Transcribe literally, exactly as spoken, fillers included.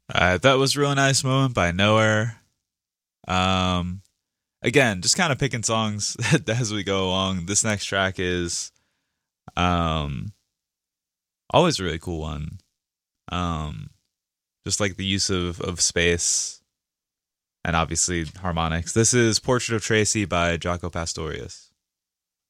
Uh, that was a really nice moment by Nowhere. Um, Again, just kind of picking songs as we go along. This next track is um always a really cool one. Um, just like the use of of space and obviously harmonics. This is Portrait of Tracy by Jaco Pastorius.